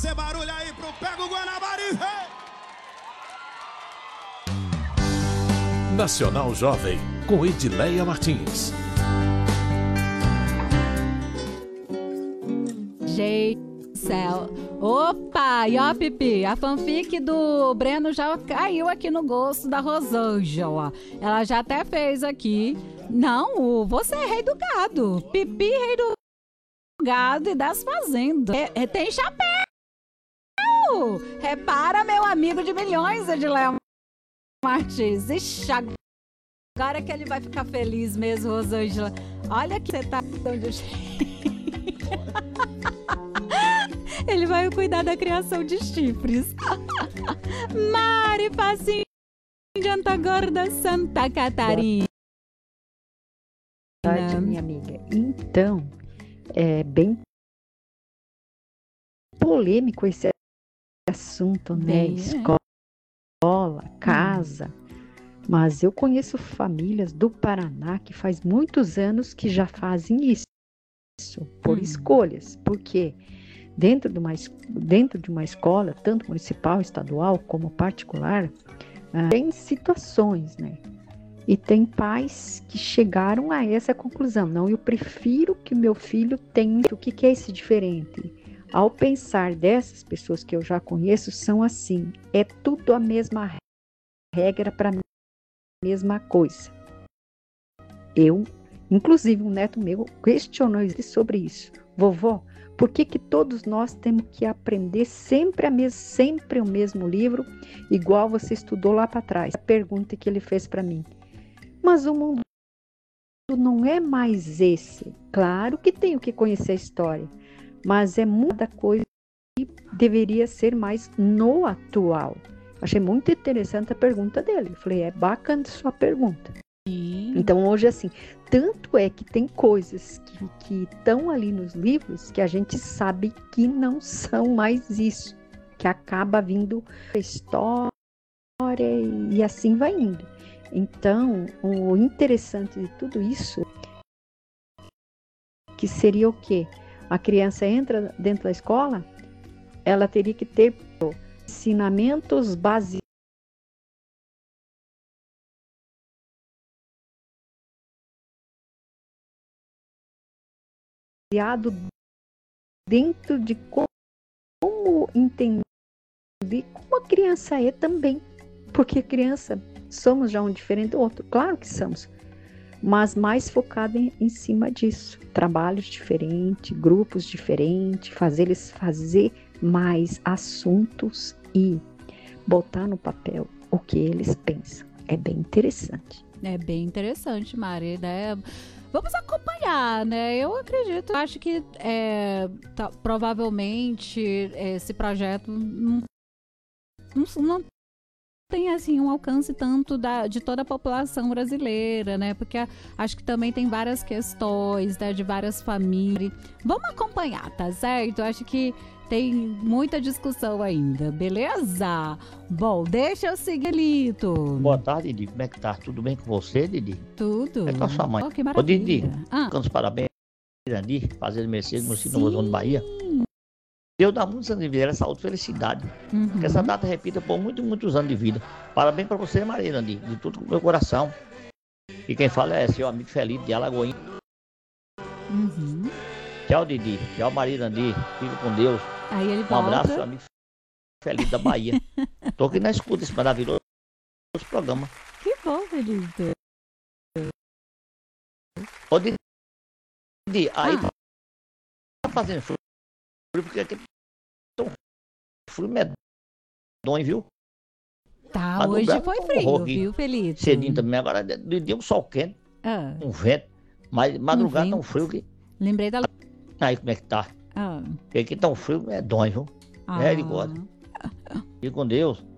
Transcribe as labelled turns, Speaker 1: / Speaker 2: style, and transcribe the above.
Speaker 1: fazer barulho aí pro Pega o Guanabara e vem!
Speaker 2: Nacional Jovem, com Edileia Martins.
Speaker 3: Gente do céu. Opa, e ó, Pipi, a fanfic do Breno já caiu aqui no gosto da Rosângela. Ela já até fez aqui. Não, você é rei do gado. Pipi, rei do gado e das fazendas. Tem chapéu. Repara, meu amigo de milhões, Edileia Martins. Ixi, agora que ele vai ficar feliz mesmo, Rosângela. Olha que você tá... Ele vai cuidar da criação de chifres. Mari Facinho de Antagorda, Santa Catarina.
Speaker 4: Boa tarde, minha amiga. Então, é bem polêmico esse assunto, né? Escola, casa. Mas eu conheço famílias do Paraná que faz muitos anos que já fazem isso por escolhas. Por quê? Dentro de uma escola, tanto municipal, estadual, como particular, tem situações, né? E tem pais que chegaram a essa conclusão. Não, eu prefiro que meu filho tenha... O que é esse diferente? Ao pensar dessas pessoas que eu já conheço, são assim. É tudo a mesma regra para a mesma coisa. Inclusive, um neto meu questionou sobre isso. Vovó, por que todos nós temos que aprender sempre o mesmo livro, igual você estudou lá para trás? A pergunta que ele fez para mim. Mas o mundo não é mais esse. Claro que tenho que conhecer a história, mas é muita coisa que deveria ser mais no atual. Achei muito interessante a pergunta dele. Eu falei, é bacana sua pergunta. Então hoje assim, tanto é que tem coisas que estão ali nos livros que a gente sabe que não são mais isso, que acaba vindo a história e assim vai indo. Então, o interessante de tudo isso que seria o quê? A criança entra dentro da escola, ela teria que ter ensinamentos baseados dentro de como entender como a criança é também. Porque criança, somos já um diferente do outro. Claro que somos. Mas mais focado em cima disso. Trabalhos diferentes, grupos diferentes, fazer eles fazer mais assuntos e botar no papel o que eles pensam. É bem interessante.
Speaker 3: É bem interessante, Mari, né? Vamos acompanhar, né? Eu acredito, acho que provavelmente esse projeto não tem assim um alcance tanto de toda a população brasileira, né? Porque acho que também tem várias questões, né, de várias famílias. Vamos acompanhar, tá certo? Acho que tem muita discussão ainda, beleza? Bom, deixa eu seguir, Lito.
Speaker 5: Boa tarde, Didi. Como é que tá? Tudo bem com você, Didi?
Speaker 3: Tudo.
Speaker 5: Como é que tá sua mãe?
Speaker 3: Oh, que
Speaker 5: Ô,
Speaker 3: maravilha.
Speaker 5: Didi, canto parabéns, Didi, fazendo Mercedes no Cine Mozão, Bahia. Deus dá muitos anos de vida, saúde e felicidade. Que essa data repita por muitos anos de vida. Parabéns pra você, Maria Irandi, de tudo com meu coração. E quem fala é seu amigo Felipe de Alagoinha. Tchau, Didi. Tchau, Maria Irandi. Fica com Deus.
Speaker 3: Aí ele
Speaker 5: Um
Speaker 3: volta.
Speaker 5: abraço, seu amigo Felipe da Bahia. Tô aqui na escuta esse maravilhoso programa.
Speaker 3: Que bom, Felipe.
Speaker 5: Ô, Didi, aí tá fazendo frio, porque aqui tão frio medonho, viu?
Speaker 3: Tá,
Speaker 5: Mas
Speaker 3: hoje
Speaker 5: no
Speaker 3: foi
Speaker 5: Brasil,
Speaker 3: frio,
Speaker 5: aqui,
Speaker 3: viu, Felipe?
Speaker 5: cedinho também, agora de dia um sol quente, um vento, mas madrugada tão frio que...
Speaker 3: Lembrei da...
Speaker 5: Aí como é que tá? Porque aqui tão frio medonho, viu? É, ele gosta. E com Deus.